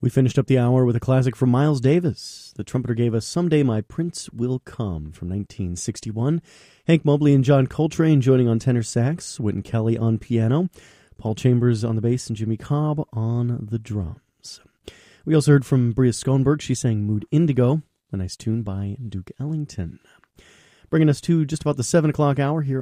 We finished up the hour with a classic from Miles Davis. The trumpeter gave us Someday My Prince Will Come from 1961. Hank Mobley and John Coltrane joining on tenor sax, Wynton Kelly on piano, Paul Chambers on the bass, and Jimmy Cobb on the drums. We also heard from Bria Schoenberg. She sang Mood Indigo, a nice tune by Duke Ellington. Bringing us to just about the 7 o'clock hour here